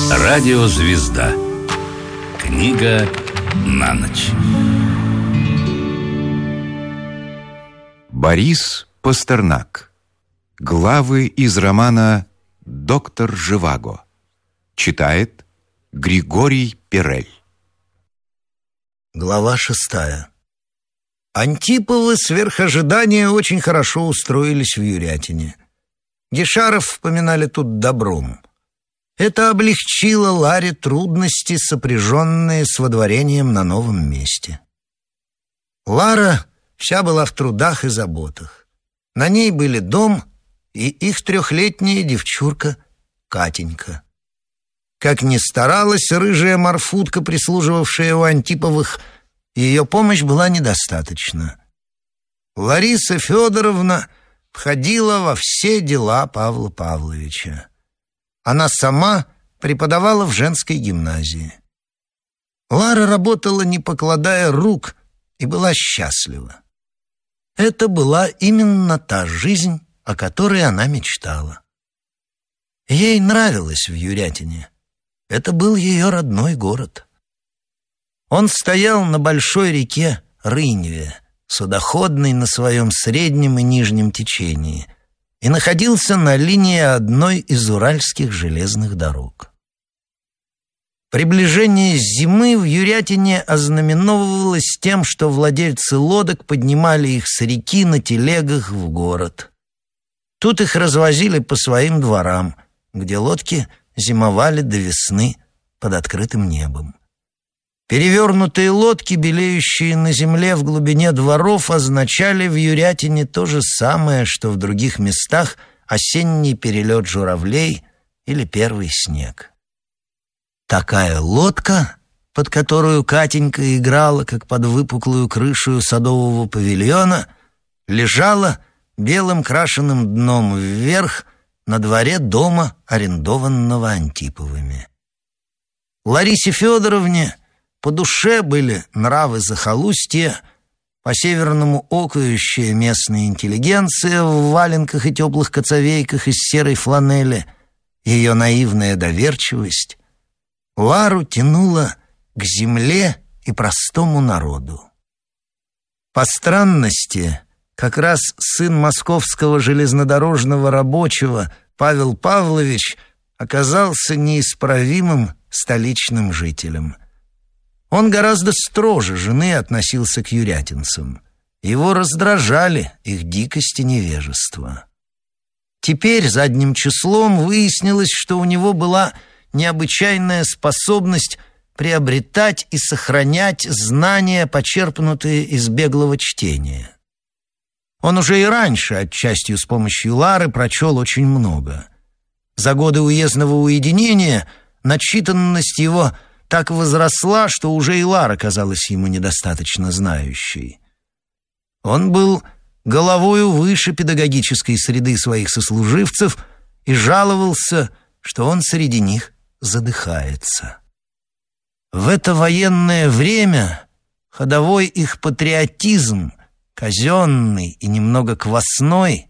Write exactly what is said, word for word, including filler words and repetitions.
Радиозвезда. Книга на ночь. Борис Пастернак. Главы из романа «Доктор Живаго». Читает Григорий Перель. Глава шестая. Антиповы сверх ожидания очень хорошо устроились в Юрятине. Гешаров поминали тут добром. Это облегчило Ларе трудности, сопряженные с водворением на новом месте. Лара вся была в трудах и заботах. На ней были дом и их трехлетняя девчурка Катенька. Как ни старалась рыжая морфутка, прислуживавшая у Антиповых, ее помощь была недостаточна. Лариса Федоровна входила во все дела Павла Павловича. Она сама преподавала в женской гимназии. Лара работала, не покладая рук, и была счастлива. Это была именно та жизнь, о которой она мечтала. Ей нравилось в Юрятине. Это был ее родной город. Он стоял на большой реке Рыневе, судоходной на своем среднем и нижнем течении, и находился на линии одной из уральских железных дорог. Приближение зимы в Юрятине ознаменовывалось тем, что владельцы лодок поднимали их с реки на телегах в город. Тут их развозили по своим дворам, где лодки зимовали до весны под открытым небом. Перевернутые лодки, белеющие на земле в глубине дворов, означали в Юрятине то же самое, что в других местах осенний перелет журавлей или первый снег. Такая лодка, под которую Катенька играла, как под выпуклую крышу садового павильона, лежала белым крашеным дном вверх на дворе дома, арендованного Антиповыми. Ларисе Федоровне по душе были нравы захолустья, по-северному окающая местная интеллигенция в валенках и теплых коцовейках из серой фланели, ее наивная доверчивость. Лару тянула к земле и простому народу. По странности, как раз сын московского железнодорожного рабочего Павел Павлович оказался неисправимым столичным жителем. Он гораздо строже жены относился к юрятинцам. Его раздражали их дикость и невежество. Теперь задним числом выяснилось, что у него была необычайная способность приобретать и сохранять знания, почерпнутые из беглого чтения. Он уже и раньше, отчасти с помощью Лары, прочел очень много. За годы уездного уединения начитанность его так возросла, что уже и Лара казалась ему недостаточно знающей. Он был головою выше педагогической среды своих сослуживцев и жаловался, что он среди них задыхается. В это военное время ходовой их патриотизм, казенный и немного квасной,